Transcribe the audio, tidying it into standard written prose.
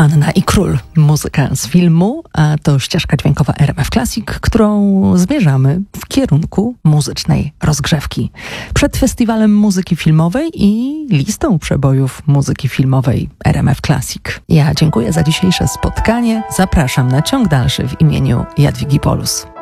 Anna i Król. Muzyka z filmu, a to ścieżka dźwiękowa RMF Classic, którą zmierzamy w kierunku muzycznej rozgrzewki. Przed Festiwalem Muzyki Filmowej i listą przebojów muzyki filmowej RMF Classic. Ja dziękuję za dzisiejsze spotkanie. Zapraszam na ciąg dalszy w imieniu Jadwigi Polus.